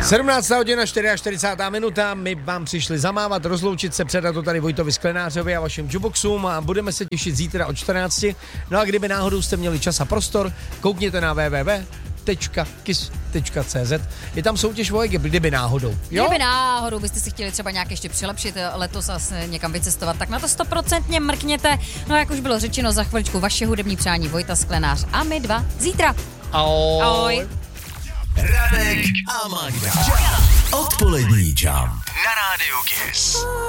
17. hodina, 44. minuta, my vám přišli zamávat, rozloučit se, předat to tady Vojtovi Sklenářovi a vašim juboxům a budeme se těšit zítra od 14. No a kdyby náhodou jste měli čas a prostor, koukněte na www.kiss.cz. Je tam soutěž o kdyby náhodou. Jo? Kdyby náhodou byste si chtěli třeba nějak ještě přilepšit letos a někam vycestovat, tak na to 100% mrkněte. No jak už bylo řečeno, za chviličku vaše hudební přání Vojta Sklenář a my dva zítra. Ahoj. Ahoj. Radek a Magda. Odpolední jump na rádiu Kiss.